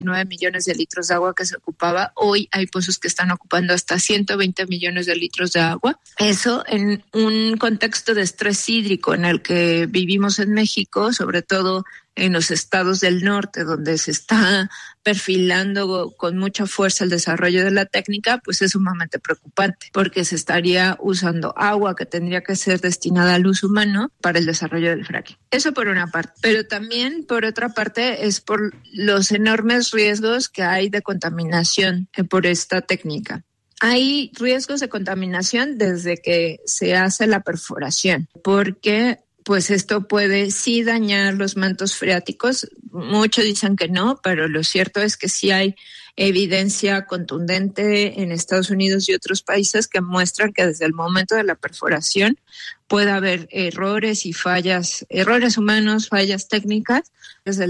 9 millones de litros de agua que se ocupaba. Hoy hay pozos que están ocupando hasta 120 millones de litros de agua. Eso en un contexto de estrés hídrico en el que vivimos en México, sobre todo en los estados del norte, donde se está perfilando con mucha fuerza el desarrollo de la técnica, pues es sumamente preocupante, porque se estaría usando agua que tendría que ser destinada al uso humano para el desarrollo del fracking. Eso por una parte. Pero también, por otra parte, es por los enormes riesgos que hay de contaminación por esta técnica. Hay riesgos de contaminación desde que se hace la perforación, porque pues esto puede sí dañar los mantos freáticos. Muchos dicen que no, pero lo cierto es que sí hay evidencia contundente en Estados Unidos y otros países que muestran que desde el momento de la perforación puede haber errores y fallas, errores humanos, fallas técnicas, desde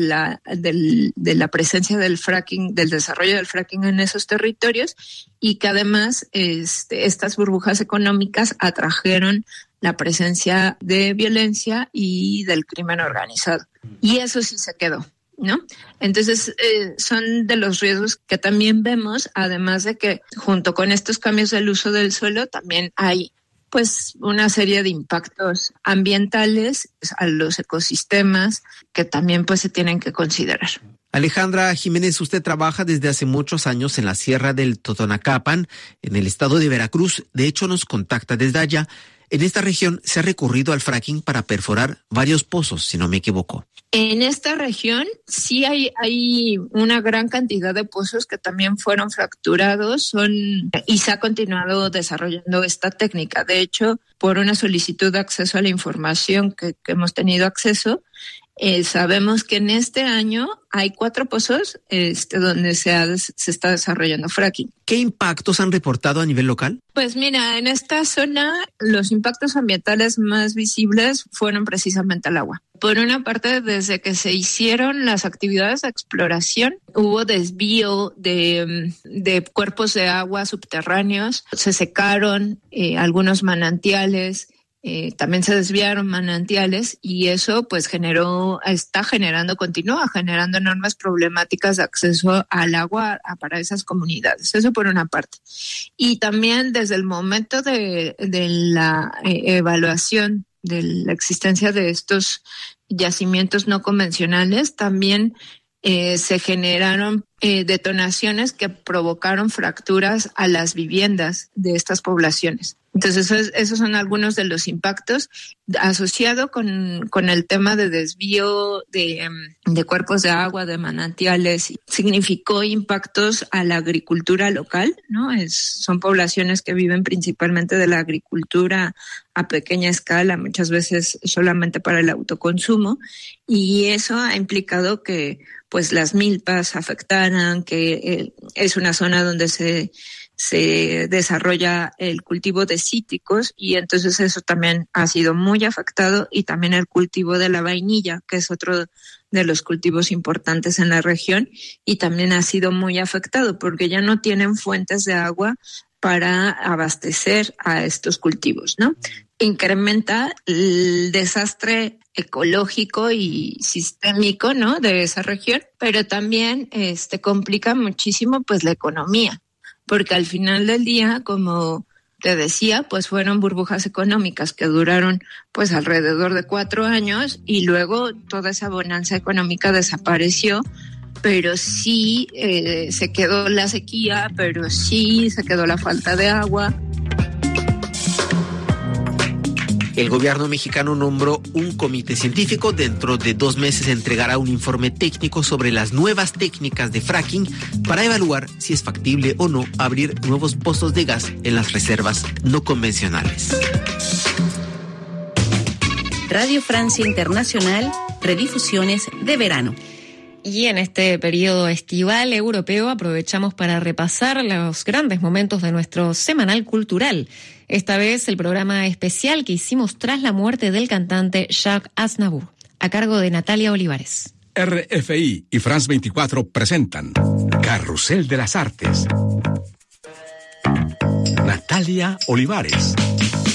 de la presencia del fracking, del desarrollo del fracking en esos territorios, y que además estas burbujas económicas atrajeron la presencia de violencia y del crimen organizado. Y eso sí se quedó, ¿no? Entonces, son de los riesgos que también vemos, además de que junto con estos cambios del uso del suelo también hay pues una serie de impactos ambientales a los ecosistemas que también pues se tienen que considerar. Alejandra Jiménez, usted trabaja desde hace muchos años en la Sierra del Totonacapan, en el estado de Veracruz. De hecho, nos contacta desde allá. En esta región se ha recurrido al fracking para perforar varios pozos, si no me equivoco. En esta región sí hay una gran cantidad de pozos que también fueron fracturados y se ha continuado desarrollando esta técnica. De hecho, por una solicitud de acceso a la información que hemos tenido acceso, sabemos que en este año hay 4 pozos donde se está desarrollando fracking. ¿Qué impactos han reportado a nivel local? Pues mira, en esta zona los impactos ambientales más visibles fueron precisamente al agua. Por una parte, desde que se hicieron las actividades de exploración, hubo desvío de cuerpos de agua subterráneos, se secaron algunos manantiales. También se desviaron manantiales y eso pues continúa generando enormes problemáticas de acceso al agua para esas comunidades. Eso por una parte. Y también desde el momento de la evaluación de la existencia de estos yacimientos no convencionales, también se generaron detonaciones que provocaron fracturas a las viviendas de estas poblaciones. Entonces, esos son algunos de los impactos asociado con el tema de desvío de cuerpos de agua, de manantiales. Significó impactos a la agricultura local, ¿no? Son poblaciones que viven principalmente de la agricultura a pequeña escala, muchas veces solamente para el autoconsumo, y eso ha implicado que pues las milpas afectaran, que es una zona donde se desarrolla el cultivo de cítricos y entonces eso también ha sido muy afectado, y también el cultivo de la vainilla, que es otro de los cultivos importantes en la región, y también ha sido muy afectado porque ya no tienen fuentes de agua para abastecer a estos cultivos, ¿no? Incrementa el desastre ecológico y sistémico, ¿no?, de esa región, pero también complica muchísimo pues la economía, porque al final del día, como te decía, pues fueron burbujas económicas que duraron pues alrededor de 4 años y luego toda esa bonanza económica desapareció, pero sí se quedó la sequía, pero sí se quedó la falta de agua. El gobierno mexicano nombró un comité científico. Dentro de 2 meses entregará un informe técnico sobre las nuevas técnicas de fracking para evaluar si es factible o no abrir nuevos pozos de gas en las reservas no convencionales. Radio Francia Internacional, redifusiones de verano. Y en este periodo estival europeo aprovechamos para repasar los grandes momentos de nuestro semanal cultural. Esta vez el programa especial que hicimos tras la muerte del cantante Jacques Aznavour, a cargo de Natalia Olivares. RFI y France 24 presentan Carrusel de las Artes. Natalia Olivares.